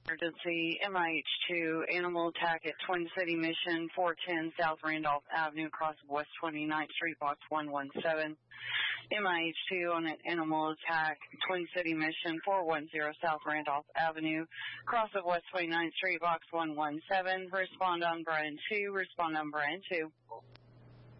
Emergency MIH2 animal attack at Twin City Mission 410 South Randolph Avenue, cross of West 29th Street, box 117. MIH2 on an animal attack, Twin City Mission 410 South Randolph Avenue, cross of West 29th Street, box 117. Respond on Brian 2. Respond on Brian 2.